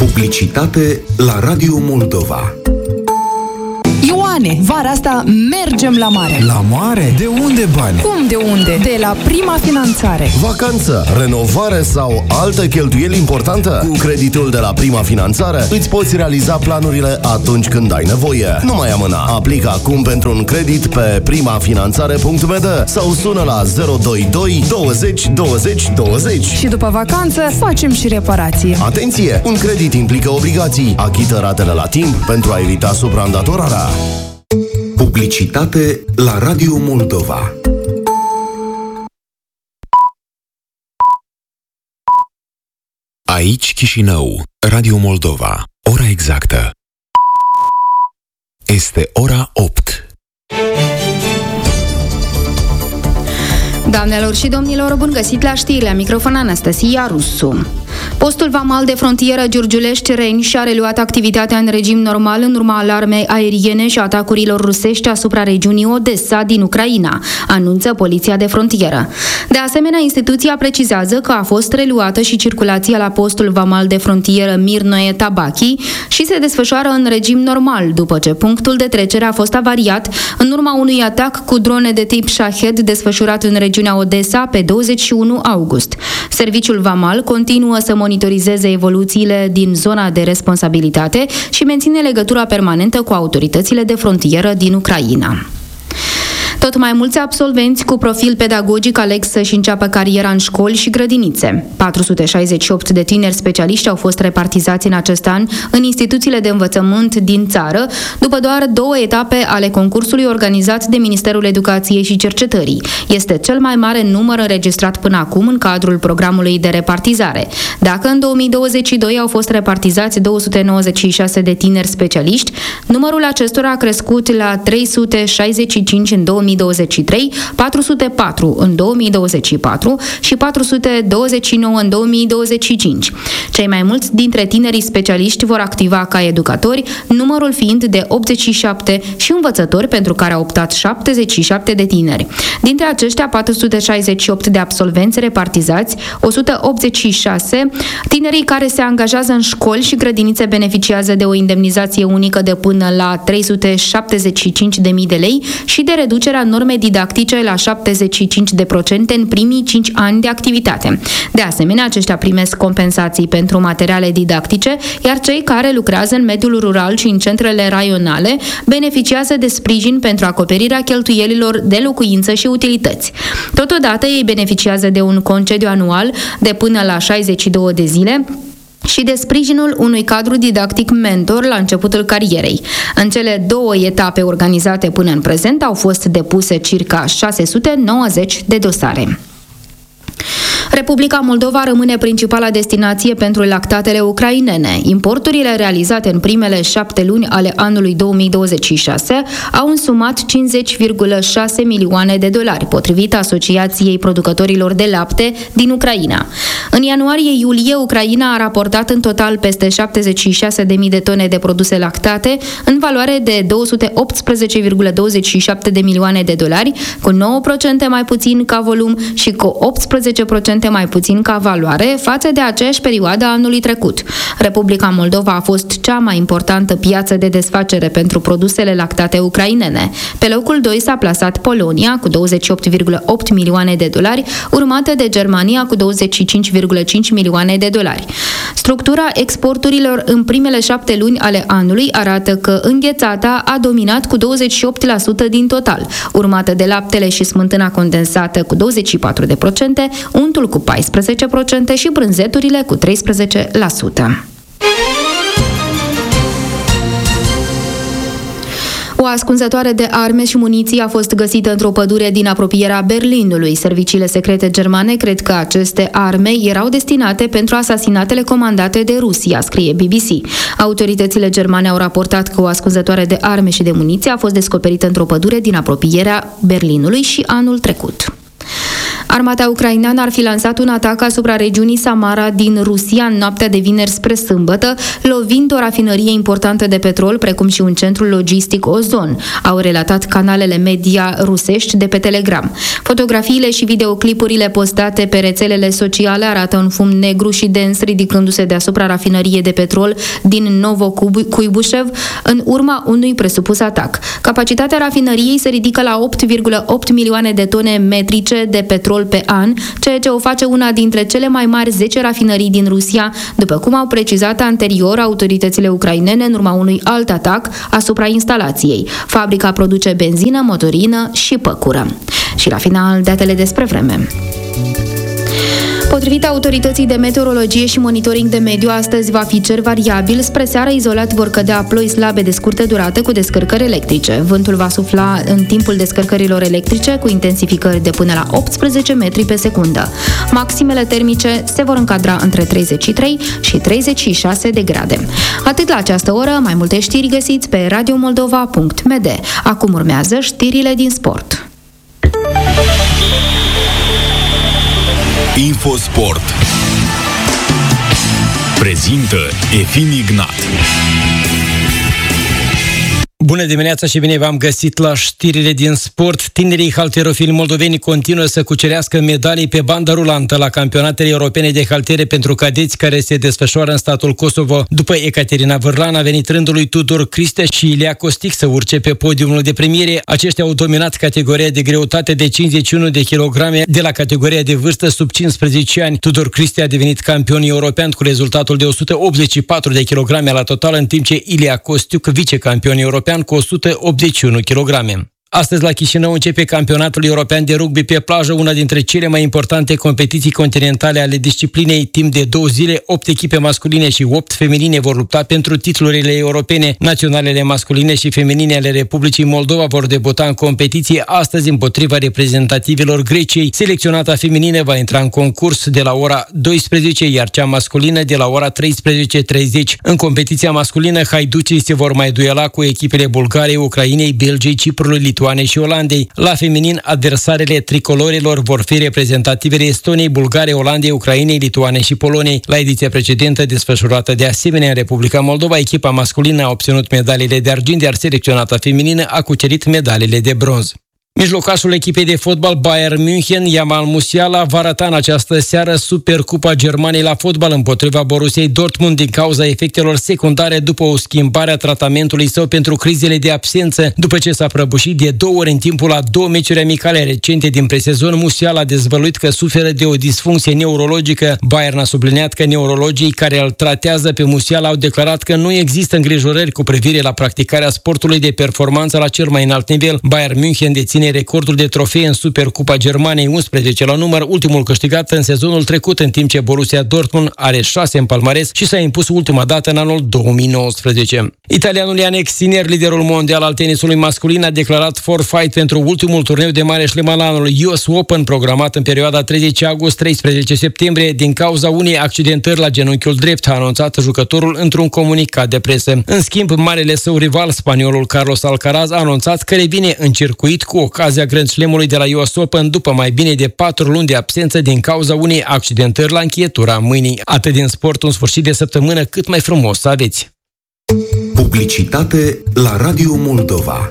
Publicitate la Radio Moldova. Ioane, vara asta mergem la mare. La mare? De unde bani? Cum de unde? De la Prima Finanțare. Vacanță, renovare sau altă cheltuieli importantă? Cu creditul de la Prima Finanțare îți poți realiza planurile atunci când ai nevoie. Nu mai amâna. Aplică acum pentru un credit pe primafinanțare.md sau sună la 022 20 20 20. Și după vacanță facem și reparație. Atenție! Un credit implică obligații. Achită ratele la timp pentru a evita supraîndatorarea. Publicitate la Radio Moldova. Aici Chișinău, Radio Moldova. Ora exactă este ora 8. Doamnelor și domnilor, bun găsit la știri, la microfon Anastasia Rusu. Postul vamal de frontieră Giurgiulești-Reni și-a reluat activitatea în regim normal în urma alarmei aeriene și atacurilor rusești asupra regiunii Odessa din Ucraina, anunță Poliția de Frontieră. De asemenea, instituția precizează că a fost reluată și circulația la postul vamal de frontieră Mirnoe-Tabachi și se desfășoară în regim normal, după ce punctul de trecere a fost avariat în urma unui atac cu drone de tip Shahed desfășurat în regiunea Odessa pe 21 august. Serviciul vamal continuă să monitorizeze evoluțiile din zona de responsabilitate și menține legătura permanentă cu autoritățile de frontieră din Ucraina. Tot mai mulți absolvenți cu profil pedagogic aleg să-și înceapă cariera în școli și grădinițe. 468 de tineri specialiști au fost repartizați în acest an în instituțiile de învățământ din țară, după doar 2 etape ale concursului organizat de Ministerul Educației și Cercetării. Este cel mai mare număr înregistrat până acum în cadrul programului de repartizare. Dacă în 2022 au fost repartizați 296 de tineri specialiști, numărul acestora a crescut la 365 în 2023, 404 în 2024 și 429 în 2025. Cei mai mulți dintre tinerii specialiști vor activa ca educatori, numărul fiind de 87 și învățători, pentru care au optat 77 de tineri. Dintre aceștia, 468 de absolvenți repartizați, 186 tinerii care se angajează în școli și grădinițe beneficiază de o indemnizație unică de până la 375.000 de lei și de reducerea normei didactice la 75% în primii 5 ani de activitate. De asemenea, aceștia primesc compensații pentru materiale didactice, iar cei care lucrează în mediul rural și în centrele raionale beneficiază de sprijin pentru acoperirea cheltuielilor de locuință și utilități. Totodată, ei beneficiază de un concediu anual de până la 62 de zile și de sprijinul unui cadru didactic mentor la începutul carierei. În cele 2 etape organizate până în prezent au fost depuse circa 690 de dosare. Republica Moldova rămâne principala destinație pentru lactatele ucrainene. Importurile realizate în primele 7 luni ale anului 2026 au însumat 50,6 milioane de dolari, potrivit Asociației Producătorilor de Lapte din Ucraina. În ianuarie-iulie, Ucraina a raportat în total peste 76.000 de tone de produse lactate, în valoare de 218,27 de milioane de dolari, cu 9% mai puțin ca volum și cu 18% mai puțin ca valoare față de aceeași perioadă a anului trecut. Republica Moldova a fost cea mai importantă piață de desfacere pentru produsele lactate ucrainene. Pe locul 2 s-a plasat Polonia cu 28,8 milioane de dolari, urmată de Germania cu 25,5 milioane de dolari. Structura exporturilor în primele 7 luni ale anului arată că înghețata a dominat cu 28% din total, urmată de laptele și smântâna condensată cu 24%, untul cu 14% și brânzeturile cu 13%. O ascunzătoare de arme și muniții a fost găsită într-o pădure din apropierea Berlinului. Serviciile secrete germane cred că aceste arme erau destinate pentru asasinatele comandate de Rusia, scrie BBC. Autoritățile germane au raportat că o ascunzătoare de arme și de muniție a fost descoperită într-o pădure din apropierea Berlinului și anul trecut. Armata ucraineană ar fi lansat un atac asupra regiunii Samara din Rusia în noaptea de vineri spre sâmbătă, lovind o rafinărie importantă de petrol, precum și un centru logistic Ozon, au relatat canalele media rusești de pe Telegram. Fotografiile și videoclipurile postate pe rețelele sociale arată un fum negru și dens ridicându-se deasupra rafinăriei de petrol din Novokuibușev în urma unui presupus atac. Capacitatea rafinăriei se ridică la 8,8 milioane de tone metrice de petrol pe an, ceea ce o face una dintre cele mai mari 10 rafinării din Rusia, după cum au precizat anterior autoritățile ucrainene în urma unui alt atac asupra instalației. Fabrica produce benzină, motorină și păcură. Și la final, datele despre vreme. Potrivit autorității de meteorologie și monitoring de mediu, astăzi va fi cer variabil, spre seară izolat vor cădea ploi slabe de scurtă durată cu descărcări electrice. Vântul va sufla în timpul descărcărilor electrice cu intensificări de până la 18 metri pe secundă. Maximele termice se vor încadra între 33 și 36 de grade. Atât la această oră, mai multe știri găsiți pe radiomoldova.md. Acum urmează știrile din sport. Infosport prezintă Efim Ignat. Bună dimineața și bine v-am găsit la știrile din sport. Tinerii halterofili moldoveni continuă să cucerească medalii pe bandă rulantă la campionatele europene de haltere pentru cadeți care se desfășoară în statul Kosovo. După Ecaterina Vârlan a venit rândul lui Tudor Cristea și Ilia Costic să urce pe podiumul de premiere. Aceștia au dominat categoria de greutate de 51 de kilograme de la categoria de vârstă sub 15 ani. Tudor Cristea a devenit campion european cu rezultatul de 184 de kilograme la total, în timp ce Ilia Costic, vicecampion european, cu 181 kg. Astăzi la Chișinău începe campionatul european de rugby pe plajă, una dintre cele mai importante competiții continentale ale disciplinei. Timp de 2 zile, 8 echipe masculine și 8 feminine vor lupta pentru titlurile europene. Naționalele masculine și feminine ale Republicii Moldova vor debuta în competiție astăzi împotriva reprezentativilor Greciei. Selecționata feminină va intra în concurs de la ora 12, iar cea masculină de la ora 13:30. În competiția masculină, haiducii se vor mai duela cu echipele Bulgariei, Ucrainei, Belgiei, Ciprului, Lituaniei și Olandei. La feminin, adversarele tricolorilor vor fi reprezentativele Estoniei, Bulgariei, Olandei, Ucrainei, Lituaniei și Poloniei. La ediția precedentă, desfășurată de asemenea în Republica Moldova, echipa masculină a obținut medaliile de argint, iar selecționata feminină a cucerit medaliile de bronz. Mijlocașul echipei de fotbal Bayern München, Jamal Musiala, va rata în această seară Supercupa Germaniei la fotbal împotriva Borussiei Dortmund din cauza efectelor secundare după o schimbare a tratamentului său pentru crizele de absență. După ce s-a prăbușit de 2 ori în timpul a 2 meciuri amicale recente din presezon, Musiala a dezvăluit că suferă de o disfuncție neurologică. Bayern a subliniat că neurologii care îl tratează pe Musiala au declarat că nu există îngrijorări cu privire la practicarea sportului de performanță la cel mai înalt nivel. Bayern München deține recordul de trofee în Supercupa Germaniei, 11 la număr, ultimul câștigat în sezonul trecut, în timp ce Borussia Dortmund are 6 în palmares și s-a impus ultima dată în anul 2019. Italianul Jannik Sinner, liderul mondial al tenisului masculin, a declarat forfait pentru ultimul turneu de mare șlem al anului, US Open, programat în perioada 30 august-13 septembrie, din cauza unei accidentări la genunchiul drept, a anunțat jucătorul într-un comunicat de presă. În schimb, marele său rival, spaniolul Carlos Alcaraz, a anunțat că revine în circuit cu ocazia Grand Slam-ului de la US Open după mai bine de 4 luni de absență din cauza unei accidentări la încheietura mâinii. Atât din sport, un sfârșit de săptămână cât mai frumos să aveți! Publicitate la Radio Moldova.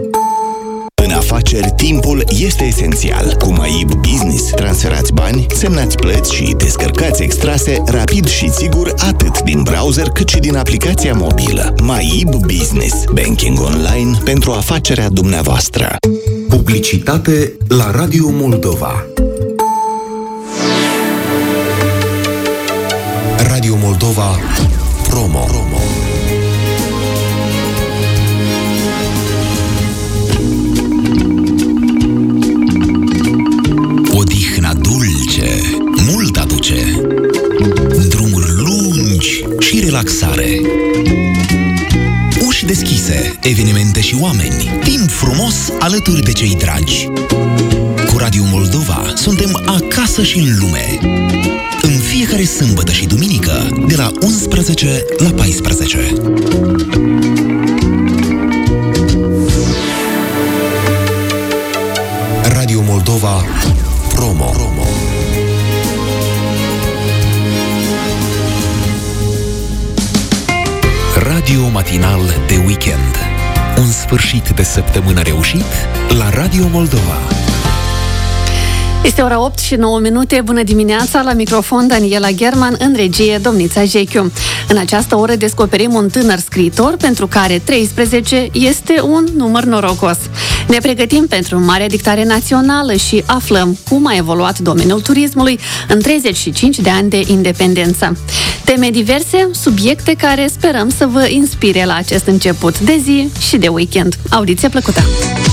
În afaceri, timpul este esențial. Cu MyIB Business transferați bani, semnați plăți și descărcați extrase rapid și sigur atât din browser cât și din aplicația mobilă. MyIB Business. Banking online pentru afacerea dumneavoastră. Publicitate la Radio Moldova. Radio Moldova Promo. Odihna dulce, mult aduce, drumuri lungi și relaxare, uși deschise, evenimente și oameni, timp frumos alături de cei dragi. Cu Radio Moldova suntem acasă și în lume. În fiecare sâmbătă și duminică, de la 11 la 14. Radio Moldova Promo. Radio matinal de weekend. Un sfârșit de săptămână reușit la Radio Moldova. Este ora 8 și 9 minute. Bună dimineața, la microfon Daniela German, în regie Domnița Jechiu. În această oră descoperim un tânăr scriitor pentru care 13 este un număr norocos. Ne pregătim pentru Marea Dictare Națională și aflăm cum a evoluat domeniul turismului în 35 de ani de independență. Teme diverse, subiecte care sperăm să vă inspire la acest început de zi și de weekend. Audiție plăcută!